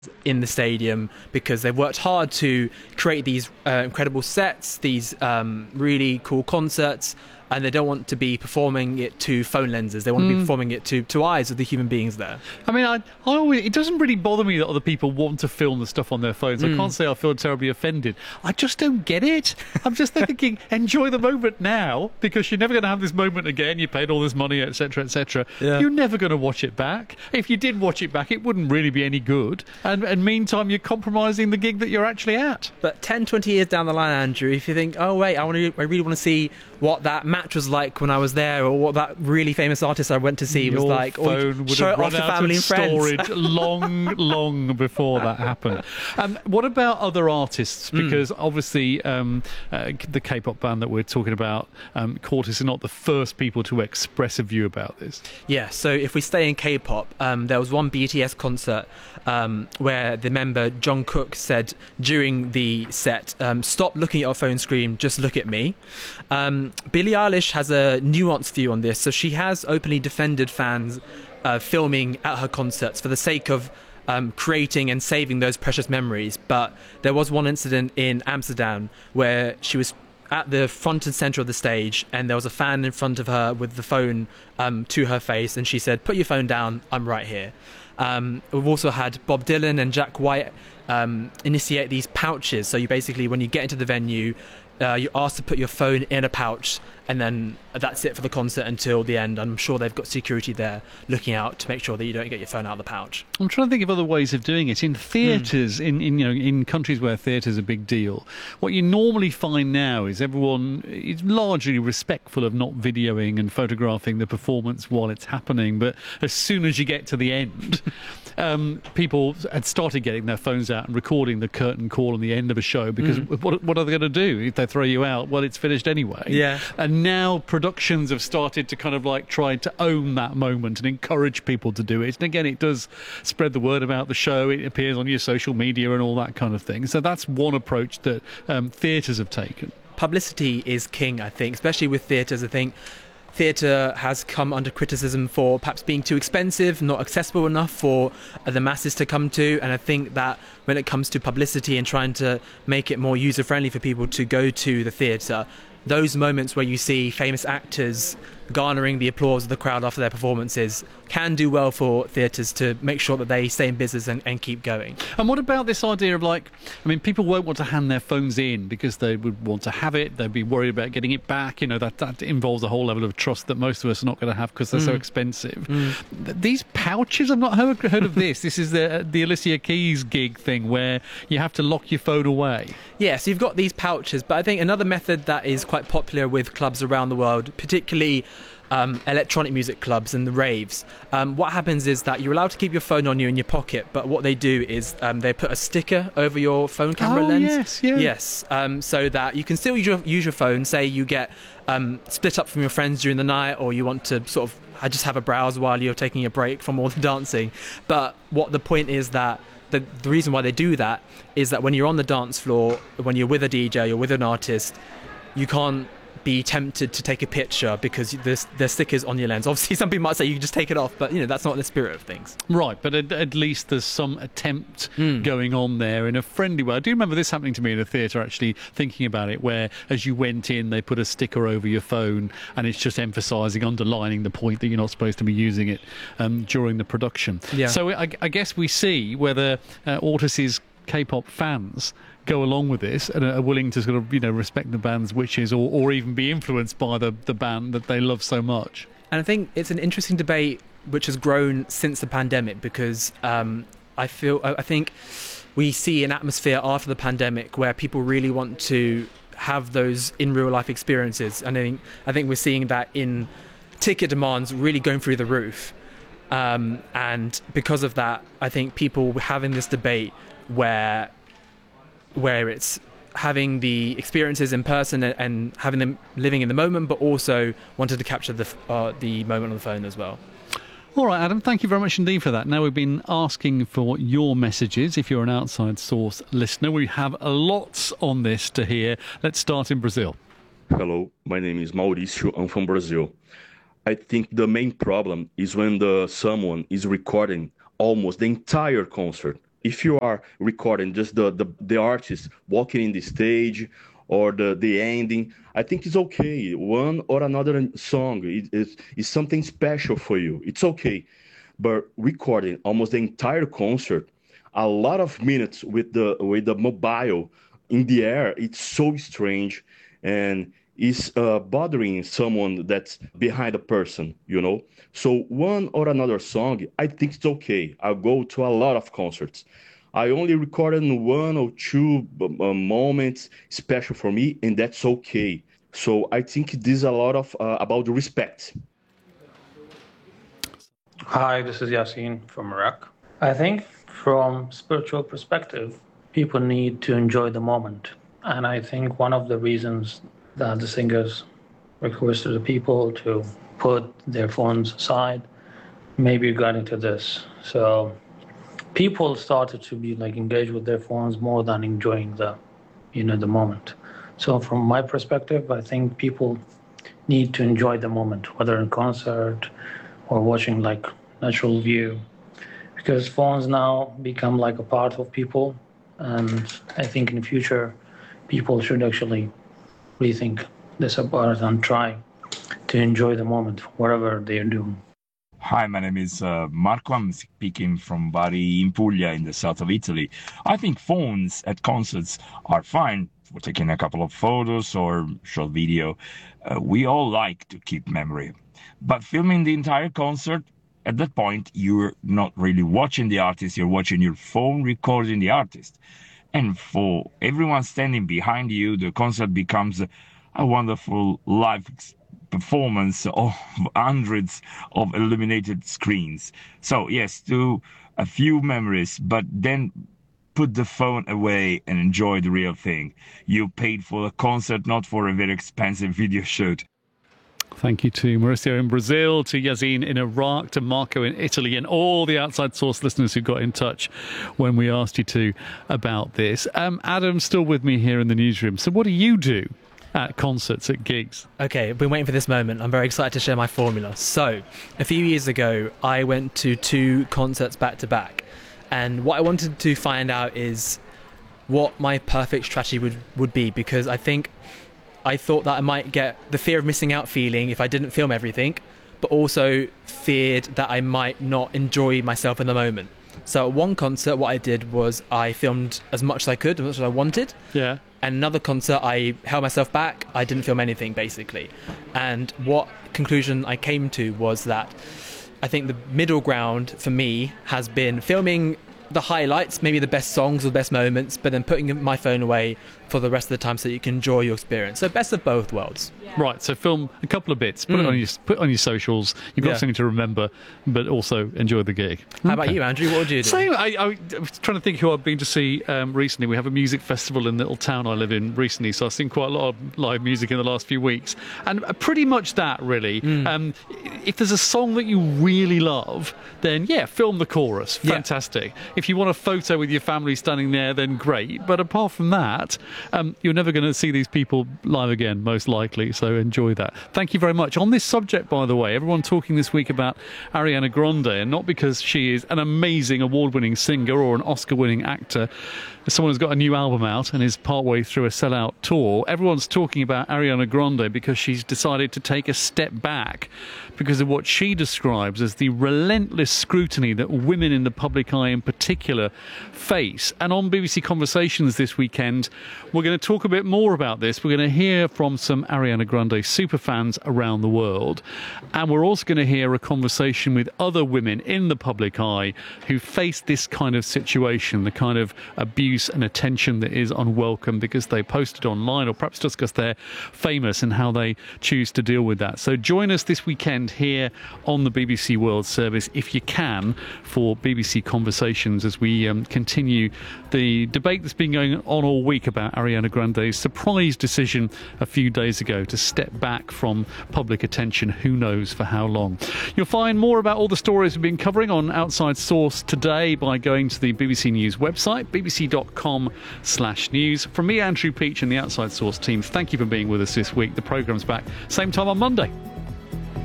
in the stadium because they've worked hard to create these incredible sets, these really cool concerts, and they don't want to be performing it to phone lenses. They want to be performing it to eyes of the human beings there. I mean, I always, it doesn't really bother me that other people want to film the stuff on their phones. I can't say I feel terribly offended. I just don't get it. I'm just thinking, enjoy the moment now, because you're never going to have this moment again. You paid all this money, etc., etc. Yeah. You're never going to watch it back. If you did watch it back, it wouldn't really be any good. And meantime, you're compromising the gig that you're actually at. But 10, 20 years down the line, Andrew, if you think, oh wait, I really want to see what that match was like when I was there, or what that really famous artist I went to see was like, your phone would have run out of storage long before that happened. What about other artists? Because obviously the K-pop band that we're talking about, Cortis, are not the first people to express a view about this. Yeah, so if we stay in K-pop, there was one BTS concert where the member Jungkook said during the set, stop looking at your phone screen, just look at me. Billie Eilish has a nuanced view on this, so she has openly defended fans filming at her concerts for the sake of creating and saving those precious memories. But there was one incident in Amsterdam where she was at the front and centre of the stage, and there was a fan in front of her with the phone to her face, and she said, put your phone down, I'm right here. We've also had Bob Dylan and Jack White initiate these pouches. So you basically, when you get into the venue, you're asked to put your phone in a pouch, and then that's it for the concert until the end. I'm sure they've got security there looking out to make sure that you don't get your phone out of the pouch. I'm trying to think of other ways of doing it. In theatres, in countries where theatre's a big deal, what you normally find now is everyone is largely respectful of not videoing and photographing the performance while it's happening. But as soon as you get to the end, people had started getting their phones out and recording the curtain call and the end of a show, because what are they going to do if they throw you out? Well, it's finished anyway. Yeah. And now productions have started to kind of like try to own that moment and encourage people to do it. And again, it does spread the word about the show. It appears on your social media and all that kind of thing. So that's one approach that theatres have taken. Publicity is king, I think, especially with theatres. I think theatre has come under criticism for perhaps being too expensive, not accessible enough for the masses to come to. And I think that when it comes to publicity and trying to make it more user-friendly for people to go to the theatre, those moments where you see famous actors garnering the applause of the crowd after their performances can do well for theatres to make sure that they stay in business and keep going. And what about this idea of, like, I mean, people won't want to hand their phones in because they would want to have it, they'd be worried about getting it back, that involves a whole level of trust that most of us are not going to have because they're so expensive. These pouches, I've not heard of this. This is the Alicia Keys gig thing where you have to lock your phone away. Yeah, so you've got these pouches, but I think another method that is quite popular with clubs around the world, particularly electronic music clubs and the raves, what happens is that you're allowed to keep your phone on you in your pocket, but what they do is they put a sticker over your phone camera lens. Yes, so that you can still use your phone. Say you get split up from your friends during the night, or you want to sort of just have a browse while you're taking a break from all the dancing. But what the point is that the reason why they do that is that when you're on the dance floor, when you're with a DJ or with an artist, you can't be tempted to take a picture because the sticker's on your lens. Obviously, some people might say you can just take it off, but that's not the spirit of things. Right, but at least there's some attempt going on there in a friendly way. I do remember this happening to me in a theatre, actually, thinking about it, where as you went in, they put a sticker over your phone, and it's just emphasising, underlining the point that you're not supposed to be using it during the production. Yeah. So I guess we see whether Ortis's K-pop fans go along with this and are willing to sort of respect the band's wishes, or even be influenced by the band that they love so much. And I think it's an interesting debate which has grown since the pandemic, because I think we see an atmosphere after the pandemic where people really want to have those in real life experiences, and I think we're seeing that in ticket demands really going through the roof, and because of that, I think people having this debate where it's having the experiences in person and having them living in the moment, but also wanted to capture the moment on the phone as well. All right, Adam, thank you very much indeed for that. Now, we've been asking for your messages. If you're an Outside Source listener, we have lots on this to hear. Let's start in Brazil. Hello, my name is Mauricio. I'm from Brazil. I think the main problem is when someone is recording almost the entire concert If you are recording just the artist walking in the stage or the ending, I think it's okay. One or another song is something special for you. It's okay. But recording almost the entire concert, a lot of minutes with the mobile in the air, it's so strange and is bothering someone that's behind a person, you know. So one or another song, I think it's okay. I'll go to a lot of concerts. I only recorded one or two moments special for me, and that's okay. So I think this is a lot of about respect. Hi, this is Yassine from Iraq. I think from spiritual perspective, people need to enjoy the moment. And I think one of the reasons that the singers requested the people to put their phones aside maybe got into this. So people started to be like engaged with their phones more than enjoying the moment. So from my perspective, I think people need to enjoy the moment, whether in concert or watching like natural view, because phones now become like a part of people. And I think in the future, people should actually rethink this about and try to enjoy the moment, whatever they are doing. Hi, my name is Marco. I'm speaking from Bari in Puglia in the south of Italy. I think phones at concerts are fine for taking a couple of photos or short video. We all like to keep memory. But filming the entire concert, at that point, you're not really watching the artist, you're watching your phone recording the artist. And for everyone standing behind you, the concert becomes a wonderful live performance of hundreds of illuminated screens. So yes, do a few memories, but then put the phone away and enjoy the real thing. You paid for a concert, not for a very expensive video shoot. Thank you to Mauricio in Brazil, to Yassine in Iraq, to Marco in Italy, and all the Outside Source listeners who got in touch when we asked you to about this. Adam's still with me here in the newsroom. So what do you do at concerts, at gigs? Okay, I've been waiting for this moment. I'm very excited to share my formula. So, a few years ago, I went to 2 concerts back to back. And what I wanted to find out is what my perfect strategy would be, because I thought that I might get the fear of missing out feeling if I didn't film everything, but also feared that I might not enjoy myself in the moment. So at one concert, what I did was I filmed as much as I could, as much as I wanted. Yeah. And another concert, I held myself back. I didn't film anything, basically. And what conclusion I came to was that I think the middle ground for me has been filming the highlights, maybe the best songs or the best moments, but then putting my phone away for the rest of the time so you can enjoy your experience. So best of both worlds. Right, so film a couple of bits, put it on your socials. You've got something to remember, but also enjoy the gig. How about you, Andrew? What would you do? Same. I was trying to think who I've been to see recently. We have a music festival in the little town I live in recently, so I've seen quite a lot of live music in the last few weeks. And pretty much that, really. If there's a song that you really love, then, film the chorus. Fantastic. If you want a photo with your family standing there, then great. But apart from that, you're never going to see these people live again, most likely. So enjoy that. Thank you very much. On this subject, by the way, everyone talking this week about Ariana Grande, and not because she is an amazing award-winning singer or an Oscar-winning actor. As someone who's got a new album out and is partway through a sellout tour, everyone's talking about Ariana Grande because she's decided to take a step back because of what she describes as the relentless scrutiny that women in the public eye in particular face. And on BBC Conversations this weekend, we're going to talk a bit more about this. We're going to hear from some Ariana Grande superfans around the world. And we're also going to hear a conversation with other women in the public eye who face this kind of situation, the kind of abuse and attention that is unwelcome because they posted online or perhaps just because they're famous, and how they choose to deal with that. So join us this weekend here on the BBC World Service, if you can, for BBC Conversations as we continue the debate that's been going on all week about Ariana Grande's surprise decision a few days ago to step back from public attention, who knows for how long. You'll find more about all the stories we've been covering on Outside Source today by going to the BBC News website, bbc.com/news. From me, Andrew Peach, and the Outside Source team, thank you for being with us this week. The programme's back same time on Monday.